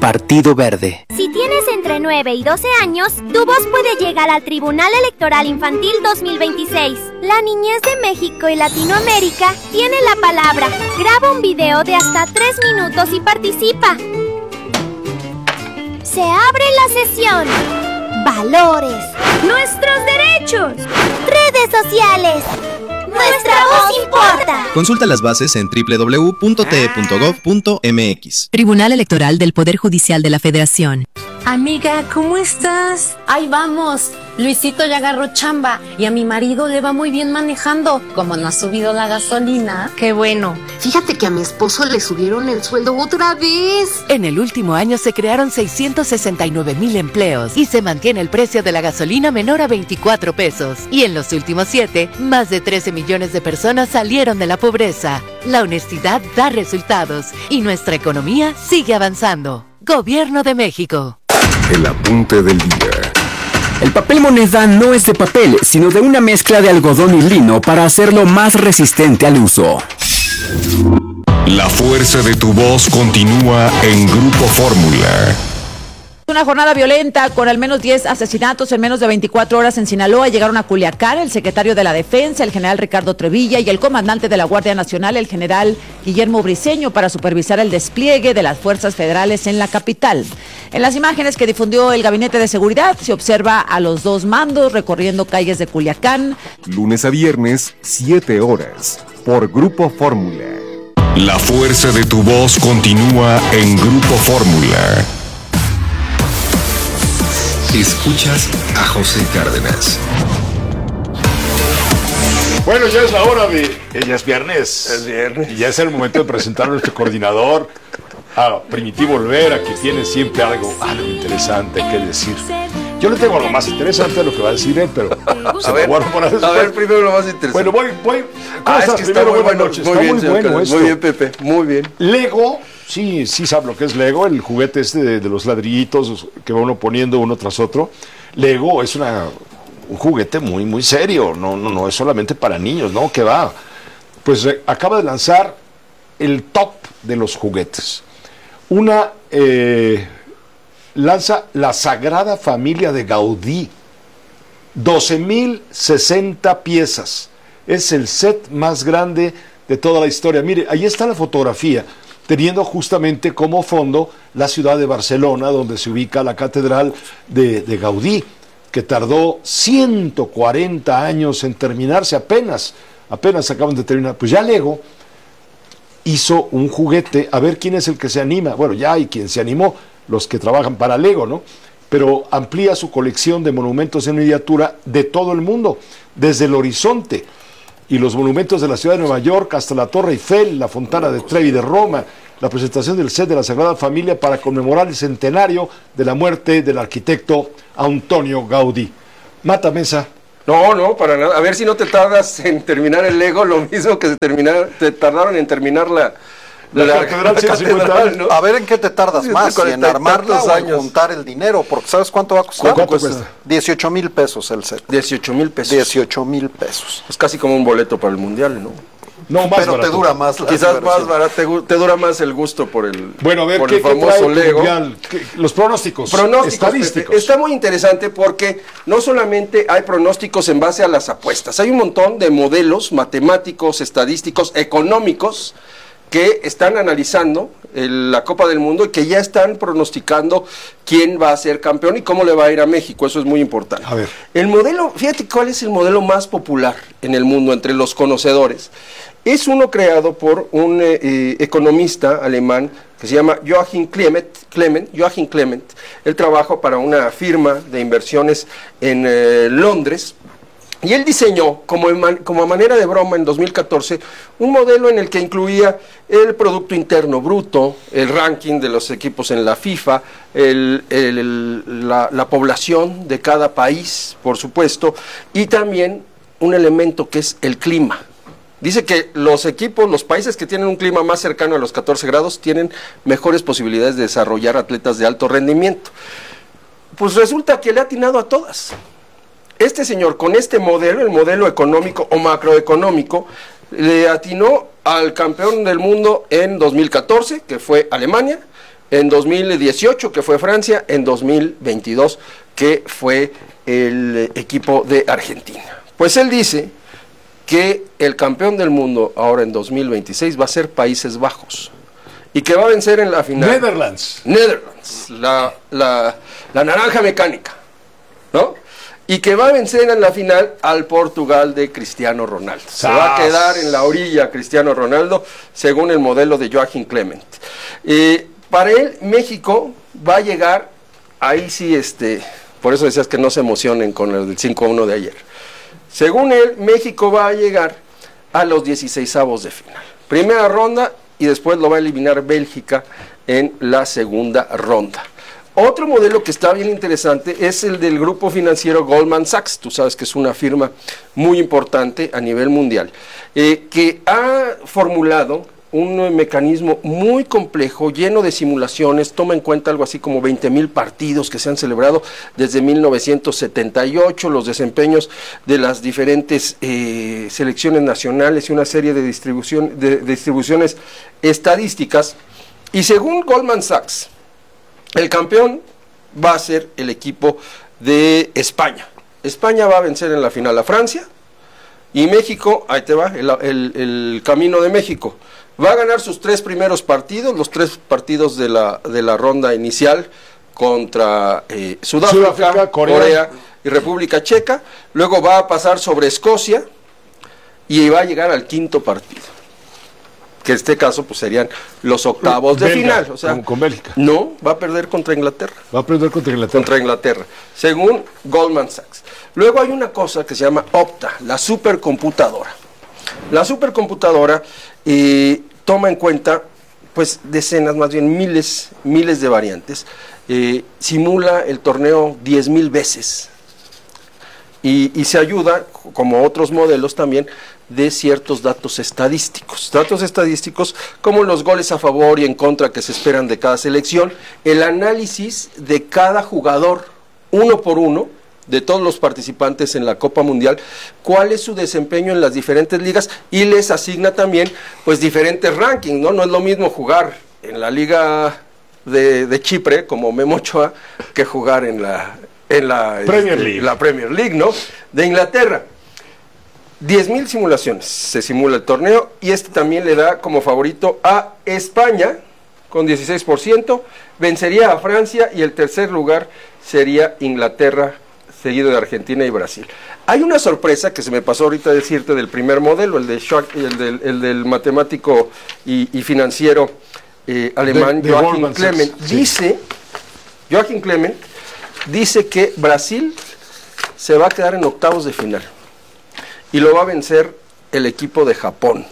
Partido Verde. Si tienes entre 9 y 12 años, tu voz puede llegar al Tribunal Electoral Infantil 2026. La niñez de México y Latinoamérica tiene la palabra. Graba un video de hasta 3 minutos y participa. Se abre la sesión. Valores. Nuestros derechos. Redes sociales. Nuestra voz importa. Consulta las bases en www.te.gov.mx. Tribunal Electoral del Poder Judicial de la Federación. Amiga, ¿cómo estás? Ahí vamos. Luisito ya agarró chamba y a mi marido le va muy bien manejando. Como no ha subido la gasolina. Qué bueno. Fíjate que a mi esposo le subieron el sueldo otra vez. En el último año se crearon 669,000 empleos y se mantiene el precio de la gasolina menor a 24 pesos. Y en los últimos 7, más de 13 millones de personas salieron de la pobreza. La honestidad da resultados y nuestra economía sigue avanzando. Gobierno de México. El apunte del día. El papel moneda no es de papel, sino de una mezcla de algodón y lino para hacerlo más resistente al uso. La fuerza de tu voz continúa en Grupo Fórmula. Una jornada violenta con al menos 10 asesinatos en menos de 24 horas en Sinaloa. Llegaron a Culiacán el secretario de la Defensa, el general Ricardo Trevilla, y el comandante de la Guardia Nacional, el general Guillermo Briceño, para supervisar el despliegue de las fuerzas federales en la capital. En las imágenes que difundió el Gabinete de Seguridad se observa a los dos mandos recorriendo calles de Culiacán. Lunes a viernes, 7 horas, por Grupo Fórmula. La fuerza de tu voz continúa en Grupo Fórmula. Escuchas a José Cárdenas. Bueno, ya es la hora de... Ya es viernes. Es viernes. Y ya es el momento de presentar a nuestro coordinador, a Primitivo Olvera, que tiene siempre algo interesante que decir. Yo le tengo algo más interesante de lo que va a decir él, pero se lo guardo para después. A ver, primero lo más interesante. Bueno, voy. ¿Cómo estás? Es que está muy bueno. Noches. Muy bien, bueno esto. Muy bien, Pepe. Muy bien. Lego, sí sabe lo que es Lego, el juguete este de los ladrillitos que va uno poniendo uno tras otro. Lego es un juguete muy, muy serio. No es solamente para niños, ¿no? ¿Qué va? Pues acaba de lanzar el top de los juguetes. Lanza la Sagrada Familia de Gaudí, 12,060 piezas. Es el set más grande de toda la historia. Mire, ahí está la fotografía, teniendo justamente como fondo la ciudad de Barcelona, donde se ubica la catedral de Gaudí, que tardó 140 años en terminarse, apenas acaban de terminar. Pues ya Lego hizo un juguete, a ver quién es el que se anima. Bueno, ya hay quien se animó, los que trabajan para Lego, ¿no? Pero amplía su colección de monumentos en miniatura de todo el mundo, desde el horizonte y los monumentos de la ciudad de Nueva York hasta la Torre Eiffel, la Fontana de Trevi de Roma, la presentación del set de la Sagrada Familia para conmemorar el centenario de la muerte del arquitecto Antonio Gaudí. Mata Mesa. No, para nada. A ver si no te tardas en terminar el Lego, lo mismo que te tardaron en terminar la catedral, ¿no? A ver en qué te tardas más, si en armarla o en juntar el dinero, porque ¿sabes cuánto va a costar? ¿Cuánto cuesta? 18,000 pesos el set. 18,000 pesos. 18,000 pesos. Es casi como un boleto para el Mundial, ¿no? No, más pero barato. Te dura más la quizás diversión. más barato, te dura más el gusto por el Bueno, a ver, por el famoso Lego. Los pronósticos estadísticos. Pepe, está muy interesante porque no solamente hay pronósticos en base a las apuestas, hay un montón de modelos matemáticos, estadísticos, económicos que están analizando la Copa del Mundo y que ya están pronosticando quién va a ser campeón y cómo le va a ir a México. Eso es muy importante. A ver. El modelo, fíjate cuál es el modelo más popular en el mundo entre los conocedores. Es uno creado por un economista alemán que se llama Joachim Clement. Él trabaja para una firma de inversiones en Londres. Y él diseñó, como a manera de broma en 2014, un modelo en el que incluía el Producto Interno Bruto, el ranking de los equipos en la FIFA, la población de cada país, por supuesto, y también un elemento que es el clima. Dice que los países que tienen un clima más cercano a los 14 grados, tienen mejores posibilidades de desarrollar atletas de alto rendimiento. Pues resulta que le ha atinado a todas. Este señor, con este modelo, el modelo económico o macroeconómico, le atinó al campeón del mundo en 2014, que fue Alemania, en 2018, que fue Francia, en 2022, que fue el equipo de Argentina. Pues él dice que el campeón del mundo ahora en 2026 va a ser Países Bajos y que va a vencer en la final Netherlands, la naranja mecánica, ¿no? Y que va a vencer en la final al Portugal de Cristiano Ronaldo. Se va a quedar en la orilla Cristiano Ronaldo, según el modelo de Joachim Clement. Para él, México va a llegar, ahí sí, por eso decías que no se emocionen con el 5-1 de ayer. Según él, México va a llegar a los 16avos de final. Primera ronda y después lo va a eliminar Bélgica en la segunda ronda. Otro modelo que está bien interesante es el del grupo financiero Goldman Sachs. Tú sabes que es una firma muy importante a nivel mundial, que ha formulado un mecanismo muy complejo, lleno de simulaciones. Toma en cuenta algo así como 20,000 partidos que se han celebrado desde 1978, los desempeños de las diferentes selecciones nacionales y una serie de distribuciones estadísticas. Y según Goldman Sachs, el campeón va a ser el equipo de España. España va a vencer en la final a Francia, y México, ahí te va, el camino de México. Va a ganar sus 3 primeros partidos, los 3 partidos de la ronda inicial contra Sudáfrica, Corea y República Checa. Luego va a pasar sobre Escocia y va a llegar al 5º partido, que en este caso pues serían los octavos de final. O sea, con Bélgica. No, va a perder contra Inglaterra. Va a perder contra Inglaterra. Contra Inglaterra, según Goldman Sachs. Luego hay una cosa que se llama Opta, la supercomputadora. La supercomputadora toma en cuenta pues decenas, más bien miles de variantes. Simula el torneo 10,000 veces. Y se ayuda, como otros modelos también, de ciertos datos estadísticos. Datos estadísticos como los goles a favor y en contra que se esperan de cada selección, el análisis de cada jugador, uno por uno, de todos los participantes en la Copa Mundial, cuál es su desempeño en las diferentes ligas, y les asigna también pues diferentes rankings, ¿no? No es lo mismo jugar en la Liga de Chipre, como Memo Ochoa, que jugar en la Premier League, ¿no? De Inglaterra. 10,000 simulaciones se simula el torneo, y también le da como favorito a España con 16%, vencería a Francia, y el tercer lugar sería Inglaterra, seguido de Argentina y Brasil. Hay una sorpresa que se me pasó ahorita decirte del primer modelo, el del matemático y financiero alemán Joachim Clement. Joachim Clement dice que Brasil se va a quedar en octavos de final y lo va a vencer el equipo de Japón,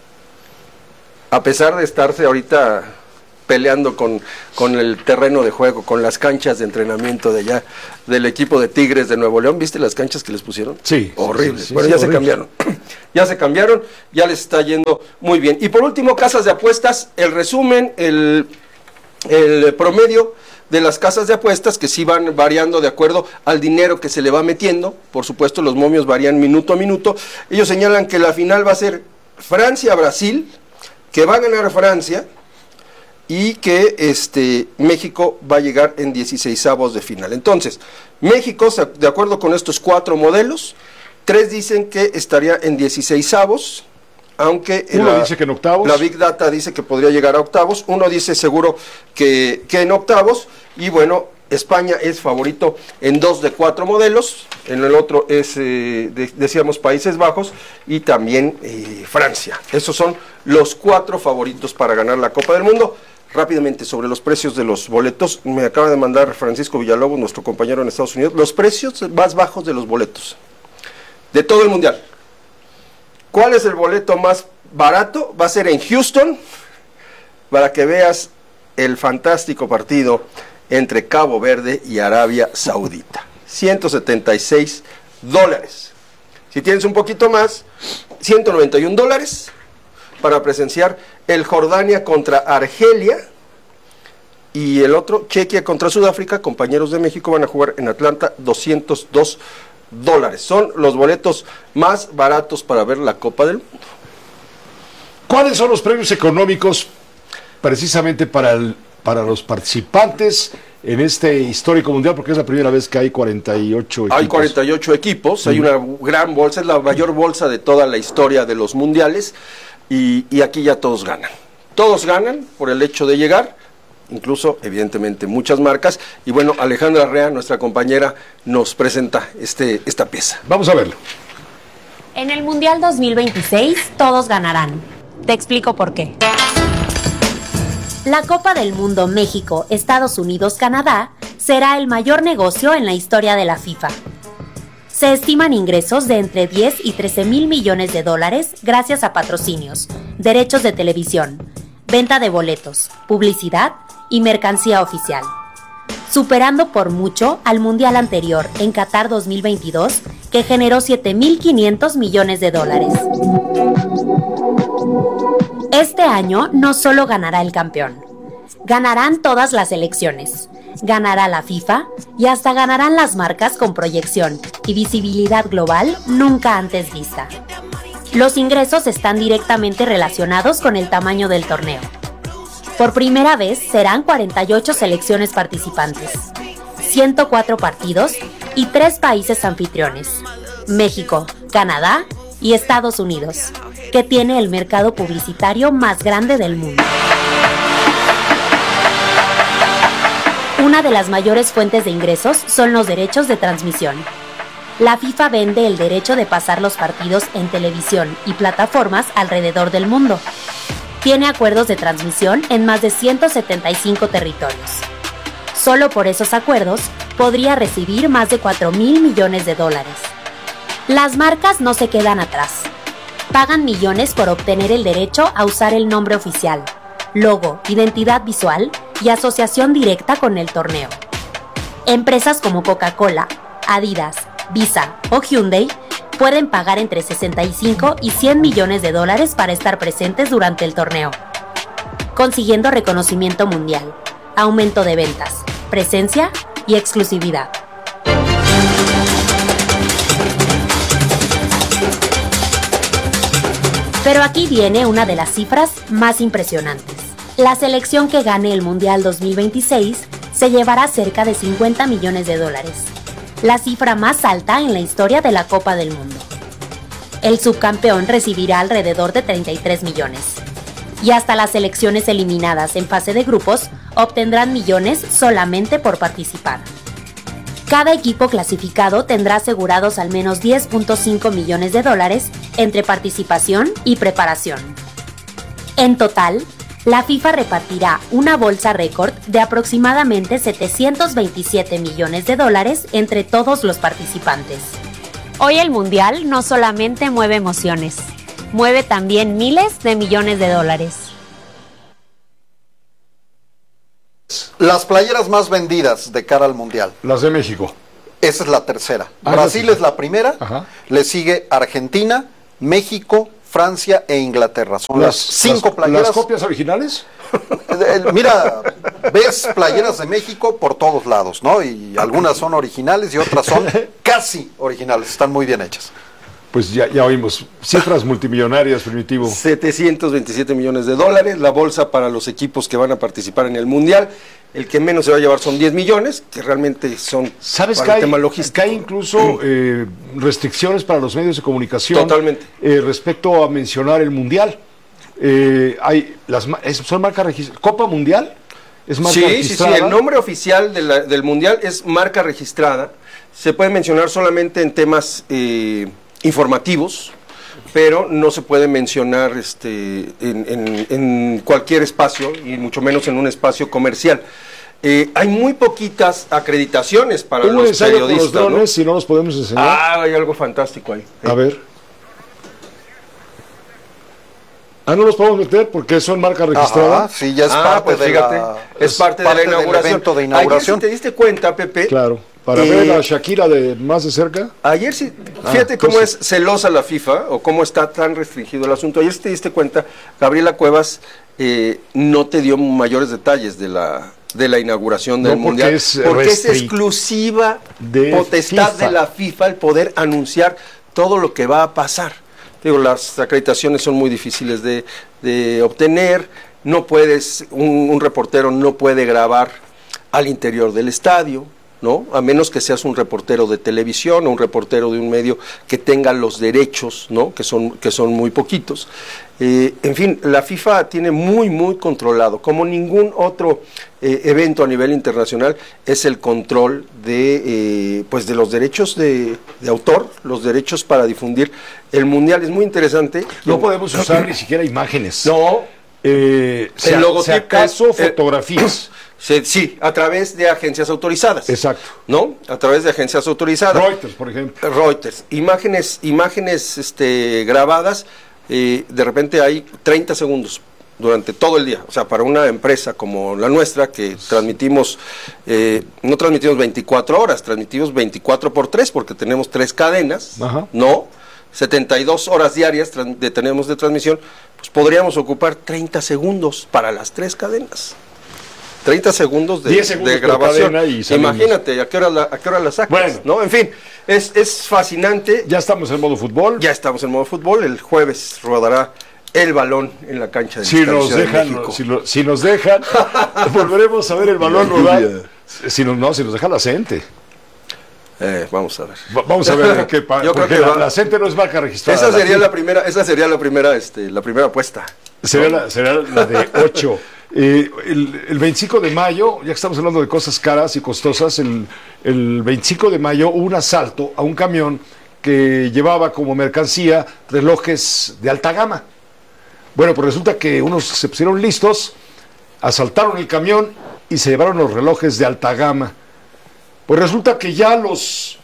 a pesar de estarse ahorita peleando con el terreno de juego, con las canchas de entrenamiento de allá, del equipo de Tigres de Nuevo León. ¿Viste las canchas que les pusieron? Sí. Horribles. Sí, bueno, ya se cambiaron. Ya se cambiaron, ya les está yendo muy bien. Y por último, casas de apuestas, el resumen, el promedio de las casas de apuestas, que sí van variando de acuerdo al dinero que se le va metiendo. Por supuesto, los momios varían minuto a minuto. Ellos señalan que la final va a ser Francia-Brasil, que va a ganar Francia, y que México va a llegar en 16avos de final. Entonces, México, de acuerdo con estos 4 modelos, 3 dicen que estaría en 16avos, aunque uno dice que en octavos. La Big Data dice que podría llegar a octavos, uno dice seguro que en octavos, y bueno, España es favorito en 2 de 4 modelos, en el otro es, decíamos, Países Bajos, y también Francia. Esos son los 4 favoritos para ganar la Copa del Mundo. Rápidamente, sobre los precios de los boletos, me acaba de mandar Francisco Villalobos, nuestro compañero en Estados Unidos, los precios más bajos de los boletos de todo el Mundial. ¿Cuál es el boleto más barato? Va a ser en Houston, para que veas el fantástico partido entre Cabo Verde y Arabia Saudita. $176. Si tienes un poquito más, $191 para presenciar el Jordania contra Argelia, y el otro, Chequia contra Sudáfrica. Compañeros de México van a jugar en Atlanta, $202. Son los boletos más baratos para ver la Copa del Mundo. ¿Cuáles son los premios económicos precisamente para los participantes en este histórico mundial? Porque es la primera vez que hay 48 equipos. Hay 48 equipos, hay una gran bolsa, es la mayor bolsa de toda la historia de los mundiales, y aquí ya todos ganan. Todos ganan por el hecho de llegar, incluso, evidentemente, muchas marcas. Y bueno, Alejandra Rea, nuestra compañera, nos presenta esta pieza. Vamos a verlo. En el Mundial 2026, todos ganarán. Te explico por qué. La Copa del Mundo México, Estados Unidos, Canadá será el mayor negocio en la historia de la FIFA. Se estiman ingresos de entre 10 y 13 mil millones de dólares gracias a patrocinios, derechos de televisión, venta de boletos, publicidad y mercancía oficial, superando por mucho al Mundial anterior en Qatar 2022, que generó 7.500 millones de dólares. Este año no solo ganará el campeón, ganarán todas las selecciones, ganará la FIFA y hasta ganarán las marcas con proyección y visibilidad global nunca antes vista. Los ingresos están directamente relacionados con el tamaño del torneo. Por primera vez serán 48 selecciones participantes, 104 partidos y 3 países anfitriones: México, Canadá y Estados Unidos, que tiene el mercado publicitario más grande del mundo. Una de las mayores fuentes de ingresos son los derechos de transmisión. La FIFA vende el derecho de pasar los partidos en televisión y plataformas alrededor del mundo. Tiene acuerdos de transmisión en más de 175 territorios. Solo por esos acuerdos podría recibir más de 4.000 millones de dólares. Las marcas no se quedan atrás. Pagan millones por obtener el derecho a usar el nombre oficial, logo, identidad visual y asociación directa con el torneo. Empresas como Coca-Cola, Adidas, Visa o Hyundai pueden pagar entre 65 y 100 millones de dólares para estar presentes durante el torneo, consiguiendo reconocimiento mundial, aumento de ventas, presencia y exclusividad. Pero aquí viene una de las cifras más impresionantes. La selección que gane el Mundial 2026 se llevará cerca de 50 millones de dólares, la cifra más alta en la historia de la Copa del Mundo. El subcampeón recibirá alrededor de 33 millones. Y hasta las selecciones eliminadas en fase de grupos obtendrán millones solamente por participar. Cada equipo clasificado tendrá asegurados al menos 10.5 millones de dólares entre participación y preparación. En total, la FIFA repartirá una bolsa récord de aproximadamente 727 millones de dólares entre todos los participantes. Hoy el Mundial no solamente mueve emociones, mueve también miles de millones de dólares. Las playeras más vendidas de cara al Mundial. Las de México. Esa es la tercera. Brasil es la primera. Ajá. Le sigue Argentina, México, Francia e Inglaterra. Son las 5 playeras. ¿Las copias originales? Mira, ves playeras de México por todos lados, ¿no? Y algunas son originales y otras son casi originales. Están muy bien hechas. Pues ya oímos cifras multimillonarias, Primitivo. 727 millones de dólares, la bolsa para los equipos que van a participar en el Mundial. El que menos se va a llevar son 10 millones, que realmente son ¿sabes para que el tema logístico? Que hay incluso restricciones para los medios de comunicación. Totalmente. Respecto a mencionar el Mundial. Son marcas registradas. ¿Copa Mundial? ¿Es marca registrada? Sí, el nombre oficial del Mundial es marca registrada. Se puede mencionar solamente en temas informativos, pero no se puede mencionar en cualquier espacio, y mucho menos en un espacio comercial. Hay muy poquitas acreditaciones para los periodistas. Con los drones, ¿no? Si no los podemos enseñar. Hay algo fantástico ahí. A ver. No los podemos meter porque son marca registrada. Ajá, sí, ya es parte de la inauguración. Del evento de inauguración. Ayer, si te diste cuenta, Pepe. Claro. Para ver a Shakira de más de cerca. Ayer sí, fíjate cómo es celosa la FIFA o cómo está tan restringido el asunto. Ayer si te diste cuenta, Gabriela Cuevas no te dio mayores detalles de la inauguración del Mundial. Porque es exclusiva potestad de la FIFA el poder anunciar todo lo que va a pasar. Digo, las acreditaciones son muy difíciles de obtener, no puedes, un reportero no puede grabar al interior del estadio, ¿no? A menos que seas un reportero de televisión o un reportero de un medio que tenga los derechos, ¿no? Que son muy poquitos. En fin, la FIFA tiene muy controlado, como ningún otro evento a nivel internacional, es el control de los derechos de autor, los derechos para difundir el mundial. Es muy interesante. No podemos usar ni siquiera imágenes. No. El logotipo, si acaso fotografías. Sí, a través de agencias autorizadas. Exacto. ¿No? A través de agencias autorizadas. Reuters, por ejemplo. Reuters. Imágenes grabadas, de repente hay 30 segundos durante todo el día. O sea, para una empresa como la nuestra, que transmitimos, no transmitimos 24 horas, transmitimos 24x3, porque tenemos 3 cadenas, Ajá. ¿no? 72 horas diarias tenemos de transmisión, pues podríamos ocupar 30 segundos para las 3 cadenas. 30 segundos de grabación. Imagínate, ¿a qué hora la sacas? Bueno, ¿no? En fin, es fascinante. Ya estamos en modo fútbol. Ya estamos en modo fútbol. El jueves rodará el balón en la cancha de México. Si nos dejan, volveremos a ver el balón rodar. Si nos deja la CENTE. Vamos a ver. Vamos a ver qué pasa. Yo creo que la CENTE no es marca registrada. Esa sería la primera apuesta. Será la de 8. El 25 de mayo, ya que estamos hablando de cosas caras y costosas, el 25 de mayo hubo un asalto a un camión que llevaba como mercancía relojes de alta gama. Bueno, pues resulta que unos se pusieron listos, asaltaron el camión y se llevaron los relojes de alta gama. Pues resulta que ya los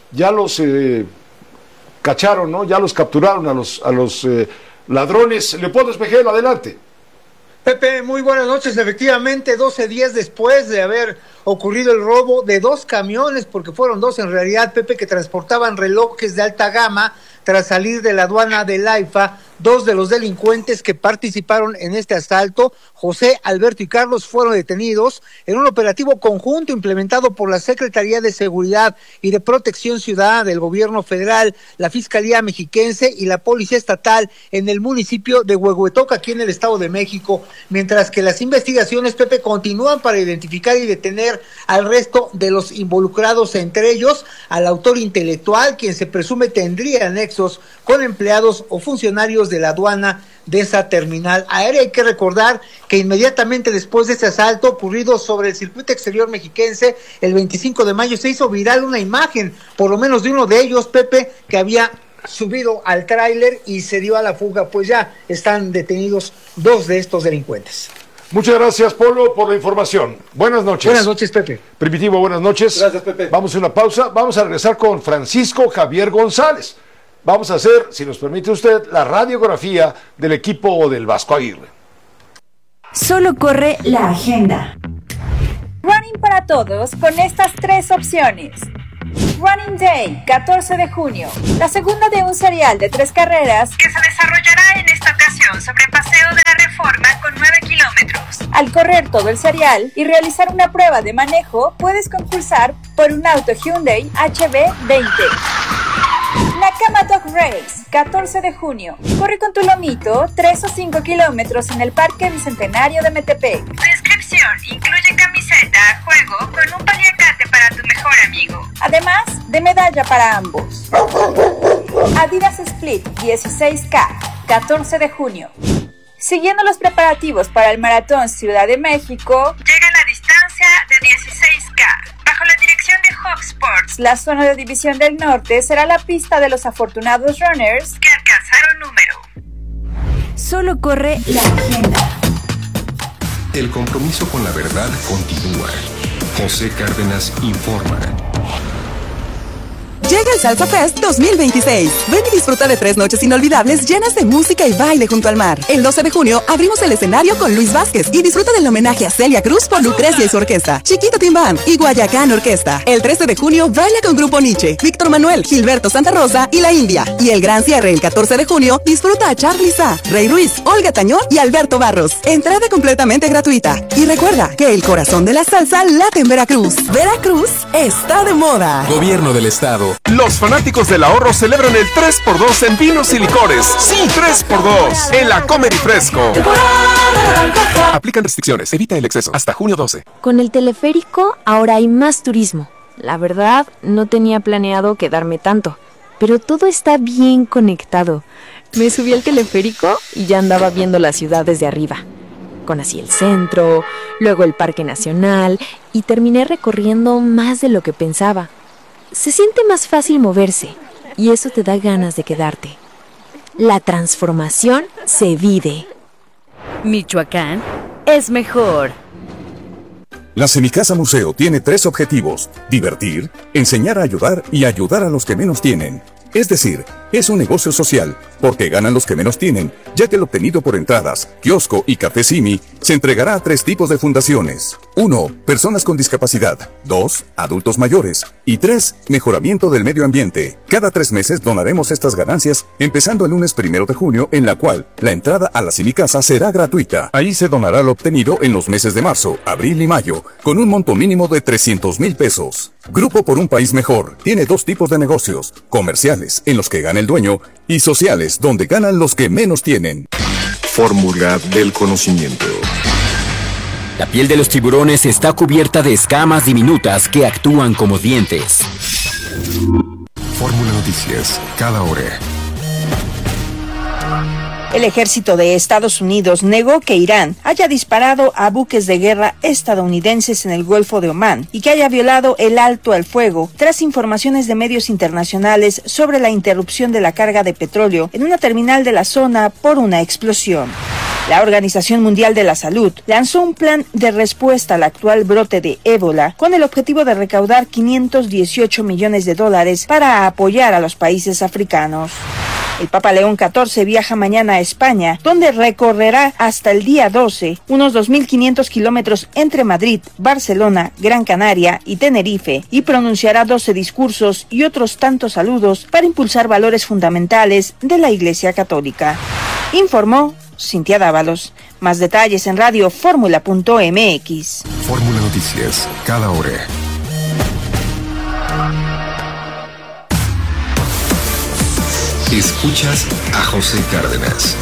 cacharon, ¿no? Ya los capturaron a los ladrones. Leopoldo Espejel, adelante. Pepe, muy buenas noches. Efectivamente, 12 días después de haber ocurrido el robo de 2 camiones, porque fueron 2 en realidad, Pepe, que transportaban relojes de alta gama, tras salir de la aduana del AIFA, 2 de los delincuentes que participaron en este asalto, José, Alberto y Carlos, fueron detenidos en un operativo conjunto implementado por la Secretaría de Seguridad y de Protección Ciudadana del Gobierno Federal, la Fiscalía Mexiquense y la Policía Estatal en el municipio de Huehuetoca, aquí en el Estado de México, mientras que las investigaciones, Pepe, continúan para identificar y detener al resto de los involucrados, entre ellos al autor intelectual, quien se presume tendría nexos con empleados o funcionarios de la aduana de esa terminal aérea. Hay que recordar que inmediatamente después de este asalto ocurrido sobre el circuito exterior mexiquense, el 25 de mayo se hizo viral una imagen, por lo menos de uno de ellos, Pepe, que había subido al tráiler y se dio a la fuga. Pues ya están detenidos 2 de estos delincuentes. Muchas gracias, Polo, por la información. Buenas noches. Buenas noches, Pepe. Primitivo, buenas noches. Gracias, Pepe. Vamos a una pausa. Vamos a regresar con Francisco Javier González. Vamos a hacer, si nos permite usted, la radiografía del equipo del Vasco Aguirre. Solo corre la agenda. Running para todos con estas 3 opciones. Running Day, 14 de junio. La segunda de un serial de 3 carreras que se desarrollará en esta ocasión sobre Paseo de la Reforma con 9 kilómetros. Al correr todo el serial y realizar una prueba de manejo, puedes concursar por un auto Hyundai HB20. Nakama Dog Race, 14 de junio. Corre con tu lomito 3 o 5 kilómetros en el Parque Bicentenario de Metepec. Tu inscripción incluye camiseta, juego con un paliacate para tu mejor amigo, además de medalla para ambos. Adidas Split 16K, 14 de junio. Siguiendo los preparativos para el Maratón Ciudad de México, llega la distancia de 16K. Bajo la dirección de Hub Sports, la zona de División del Norte será la pista de los afortunados runners que alcanzaron número. Solo corre la agenda. El compromiso con la verdad continúa. José Cárdenas informa. Llega el Salsa Fest 2026. Ven y disfruta de 3 noches inolvidables llenas de música y baile junto al mar. El 12 de junio abrimos el escenario con Luis Vázquez y disfruta del homenaje a Celia Cruz por Lucrecia y su orquesta, Chiquito Tim Band y Guayacán Orquesta. El 13 de junio baila con Grupo Nietzsche, Víctor Manuel, Gilberto Santa Rosa y La India. Y el gran cierre el 14 de junio disfruta a Charly Sa, Rey Ruiz, Olga Tañón y Alberto Barros. Entrada completamente gratuita. Y recuerda que el corazón de la salsa late en Veracruz. Veracruz está de moda. Gobierno del Estado. Los fanáticos del ahorro celebran el 3x2 en vinos y licores. ¡Sí, 3x2! En la Comer y Fresco. Aplican restricciones, evita el exceso. Hasta junio 12. Con el teleférico, ahora hay más turismo. La verdad, no tenía planeado quedarme tanto, pero todo está bien conectado. Me subí al teleférico y ya andaba viendo la ciudad desde arriba. Conocí el centro, luego el Parque Nacional y terminé recorriendo más de lo que pensaba. Se siente más fácil moverse y eso te da ganas de quedarte. La transformación se vive. Michoacán es mejor. La Semicasa Museo tiene 3 objetivos: divertir, enseñar a ayudar y ayudar a los que menos tienen. Es decir, es un negocio social, porque ganan los que menos tienen, ya que el obtenido por entradas, kiosco y café Simi se entregará a 3 tipos de fundaciones. 1. Personas con discapacidad. 2. Adultos mayores. Y 3. Mejoramiento del medio ambiente. Cada 3 meses donaremos estas ganancias, empezando el lunes 1 de junio, en la cual la entrada a la Semicasa será gratuita. Ahí se donará lo obtenido en los meses de marzo, abril y mayo, con un monto mínimo de 300,000 pesos. Grupo por un País Mejor tiene 2 tipos de negocios: comerciales, en los que gana el dueño, y sociales, donde ganan los que menos tienen. Fórmula del conocimiento. La piel de los tiburones está cubierta de escamas diminutas que actúan como dientes. Fórmula Noticias, cada hora. El ejército de Estados Unidos negó que Irán haya disparado a buques de guerra estadounidenses en el Golfo de Omán y que haya violado el alto al fuego, tras informaciones de medios internacionales sobre la interrupción de la carga de petróleo en una terminal de la zona por una explosión. La Organización Mundial de la Salud lanzó un plan de respuesta al actual brote de ébola con el objetivo de recaudar $518 millones para apoyar a los países africanos. El Papa León XIV viaja mañana a España, donde recorrerá hasta el día 12 unos 2.500 kilómetros entre Madrid, Barcelona, Gran Canaria y Tenerife, y pronunciará 12 discursos y otros tantos saludos para impulsar valores fundamentales de la Iglesia Católica. Informó Cintia Dávalos. Más detalles en radioformula.mx. Fórmula Noticias, cada hora. Escuchas a José Cárdenas.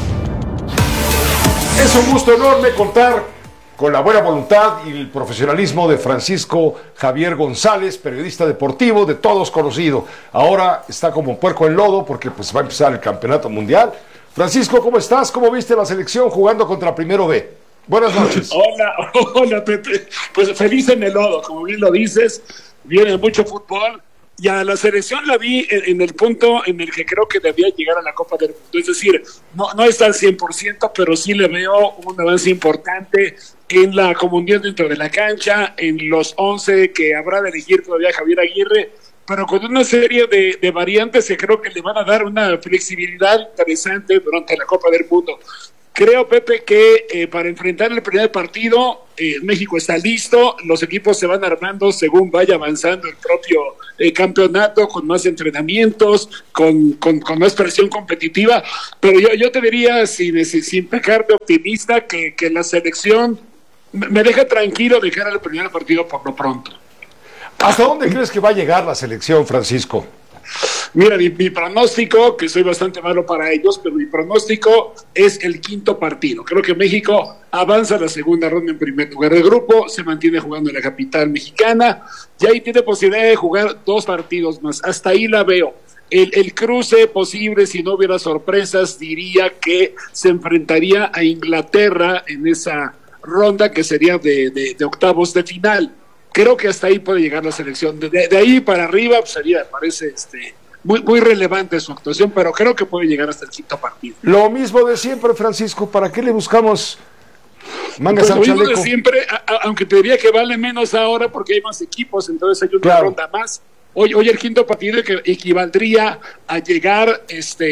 Es un gusto enorme contar con la buena voluntad y el profesionalismo de Francisco Javier González, periodista deportivo de todos conocido. Ahora está como puerco en lodo porque pues va a empezar el campeonato mundial. Francisco, ¿cómo estás? ¿Cómo viste la selección jugando contra Primero B? Buenas noches. Hola Pepe. Pues feliz en el lodo, como bien lo dices. Viene mucho fútbol. Y a la selección la vi en el punto en el que creo que debía llegar a la Copa del Mundo. Es decir, no está al 100%, pero sí le veo un avance importante en la comunión dentro de la cancha, en los 11 que habrá de elegir todavía Javier Aguirre, pero con una serie de variantes que creo que le van a dar una flexibilidad interesante durante la Copa del Mundo. Creo, Pepe, que para enfrentar el primer partido, México está listo, los equipos se van armando según vaya avanzando el propio campeonato, con más entrenamientos, con más presión competitiva, pero yo te diría, sin pecar de optimista, que la selección me deja tranquilo de cara al primer partido por lo pronto. ¿Hasta dónde crees que va a llegar la selección, Francisco? Mira, mi pronóstico, que soy bastante malo para ellos, pero mi pronóstico es el 5º partido. Creo que México avanza a la segunda ronda en primer lugar del grupo, se mantiene jugando en la capital mexicana, y ahí tiene posibilidad de jugar 2 partidos más. Hasta ahí la veo. El cruce posible, si no hubiera sorpresas, diría que se enfrentaría a Inglaterra en esa ronda que sería de octavos de final. Creo que hasta ahí puede llegar la selección. De ahí para arriba pues sería, parece muy relevante su actuación, pero creo que puede llegar hasta el 5º partido. Lo mismo de siempre, Francisco. ¿Para qué le buscamos mangas al chaleco? Lo mismo de siempre, aunque te diría que vale menos ahora porque hay más equipos, entonces hay una ronda más. Hoy el 5º partido que equivaldría a llegar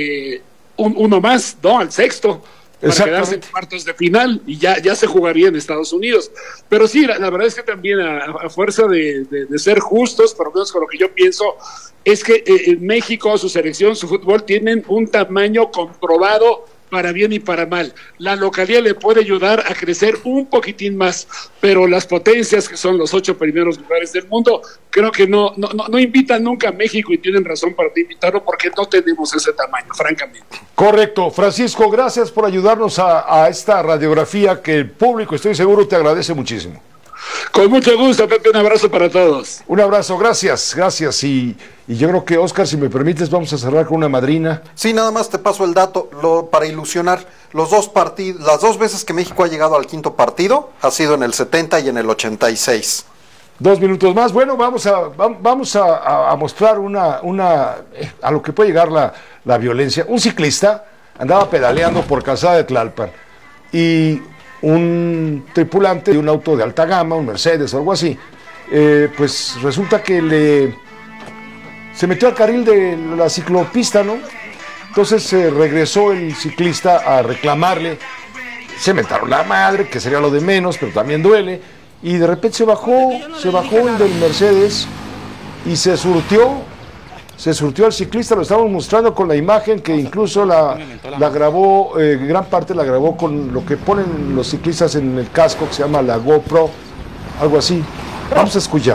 uno más, ¿no? Al 6º. Para quedarse en cuartos de final y ya se jugaría en Estados Unidos. Pero sí, la verdad es que también a fuerza de ser justos, por lo menos con lo que yo pienso, es que en México, su selección, su fútbol, tienen un tamaño comprobado para bien y para mal. La localidad le puede ayudar a crecer un poquitín más, pero las potencias, que son los 8 primeros lugares del mundo, creo que no invitan nunca a México, y tienen razón para invitarlo, porque no tenemos ese tamaño, francamente. Correcto. Francisco, gracias por ayudarnos a esta radiografía que el público, estoy seguro, te agradece muchísimo. Con mucho gusto, Pepe, un abrazo para todos. Un abrazo, gracias. Y yo creo que, Oscar, si me permites, vamos a cerrar con una madrina. Sí, nada más te paso el dato para ilusionar. Las dos veces que México ha llegado al quinto partido ha sido en el 70 y en el 86. 2 minutos más. Bueno, vamos a mostrar a lo que puede llegar la violencia. Un ciclista andaba pedaleando por Calzada de Tlalpan y un tripulante de un auto de alta gama, un Mercedes o algo así, pues resulta que se metió al carril de la ciclopista, ¿no? Entonces regresó el ciclista a reclamarle, se mentaron la madre, que sería lo de menos, pero también duele, y de repente se bajó el del Mercedes y se surtió al ciclista. Lo estamos mostrando con la imagen que incluso la grabó, gran parte la grabó con lo que ponen los ciclistas en el casco, que se llama la GoPro, algo así. Vamos a escuchar.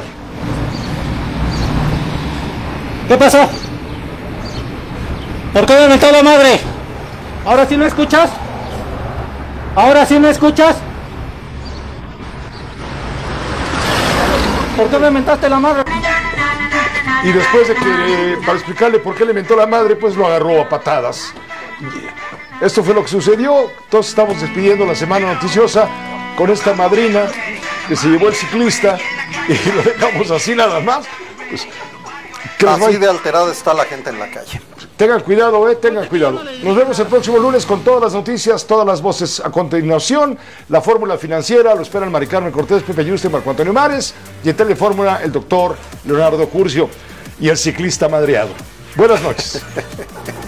¿Qué pasó? ¿Por qué me mentó la madre? ¿Ahora sí me escuchas? ¿Ahora sí me escuchas? ¿Por qué me mentaste la madre? Y después de que, para explicarle por qué le mentó la madre, pues lo agarró a patadas. Esto fue lo que sucedió. Entonces estamos despidiendo la semana noticiosa con esta madrina que se llevó el ciclista y lo dejamos así nada más. Pues, así de alterada está la gente en la calle. Tengan cuidado, tengan cuidado. Nos vemos el próximo lunes con todas las noticias, todas las voces. A continuación, la fórmula financiera, lo esperan Mari Carmen Cortés, Pepe Yuste, Marco Antonio Mares, y en Telefórmula el doctor Leonardo Curcio y el ciclista madreado. Buenas noches.